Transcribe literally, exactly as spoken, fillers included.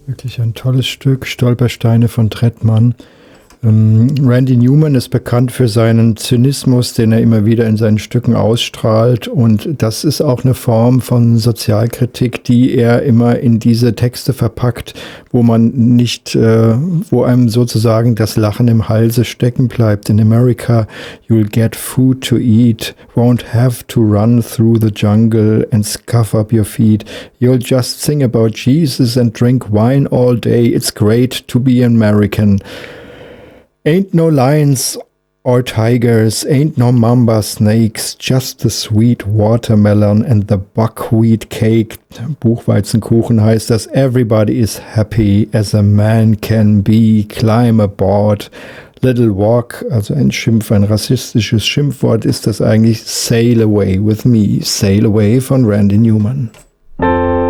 Wirklich ein tolles Stück, Stolpersteine von Trettmann. Ähm, Randy Newman ist bekannt für seinen Zynismus, den er immer wieder in seinen Stücken ausstrahlt. Und das ist auch eine Form von Sozialkritik, die er immer in diese Texte verpackt, wo man nicht, äh, wo einem sozusagen das Lachen im Halse stecken bleibt. In America, you'll get food to eat, won't have to run through the jungle and scuff up your feet. You'll just sing about Jesus and drink wine all day. It's great to be American. Ain't no lions or tigers, ain't no mamba snakes, just the sweet watermelon and the buckwheat cake. Buchweizenkuchen heißt das. Everybody is happy as a man can be. Climb aboard. Little walk, also ein Schimpf, ein rassistisches Schimpfwort ist das eigentlich. Sail away with me. Sail away von Randy Newman.